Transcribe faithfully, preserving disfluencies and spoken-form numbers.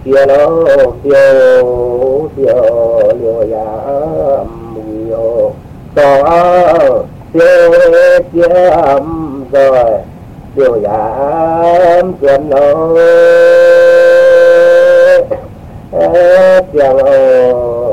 kia lô tiêu tiêu liều ya mùi to tiêu chiếm rồi liều ya chiếm lô chiếm lô